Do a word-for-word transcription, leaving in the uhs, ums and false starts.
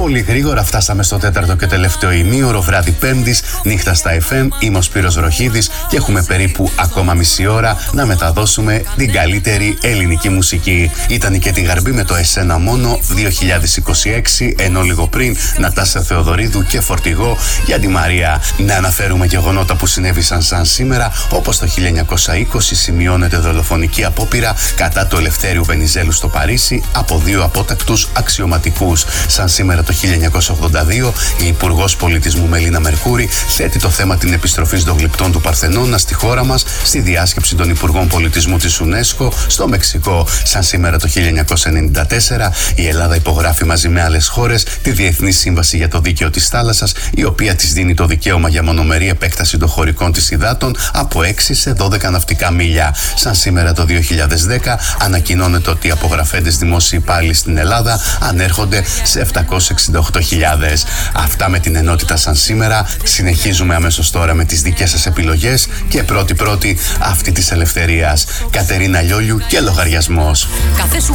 Πολύ γρήγορα φτάσαμε στο τέταρτο και τελευταίο ημίωρο, βράδυ Πέμπτης, νύχτα στα εφ εμ. Είμαι ο Σπύρος Ροχίδης και έχουμε περίπου ακόμα μισή ώρα να μεταδώσουμε την καλύτερη ελληνική μουσική. Ήταν η Κέτη Γαρμπή με το Εσένα Μόνο δύο χιλιάδες είκοσι έξι, ενώ λίγο πριν Νατάσα Θεοδωρίδου και Φορτηγό για τη Μαρία. Να αναφέρουμε γεγονότα που συνέβησαν σαν σήμερα, όπως το χίλια εννιακόσια είκοσι σημειώνεται δολοφονική απόπειρα κατά του Ελευθέριου Βενιζέλου στο Παρίσι από δύο απότακτους αξιωματικούς. Σαν σήμερα το χίλια εννιακόσια ογδόντα δύο η Υπουργός Πολιτισμού Μελίνα Μερκούρη θέτει το θέμα την επιστροφής των γλυπτών του Παρθενώνα στη χώρα μας στη διάσκεψη των Υπουργών Πολιτισμού της UNESCO στο Μεξικό. Σαν σήμερα το χίλια εννιακόσια ενενήντα τέσσερα η Ελλάδα υπογράφει μαζί με άλλες χώρες τη Διεθνή Σύμβαση για το Δίκαιο της Θάλασσας, η οποία της δίνει το δικαίωμα για μονομερή επέκταση των χωρικών της υδάτων από έξι σε δώδεκα ναυτικά μίλια. Σαν σήμερα το δύο χιλιάδες δέκα ανακοινώνεται ότι οι απογραφέντες δημόσιοι υπάλληλοι στην Ελλάδα ανέρχονται σε επτακόσιες εξήντα οκτώ χιλιάδες. Αυτά με την ενότητα σαν σήμερα. Συνεχίζουμε αμέσως τώρα με τις δικές σας επιλογές και πρώτη-πρώτη αυτή της ελευθερίας. Κατερίνα Λιόλιου και λογαριασμός.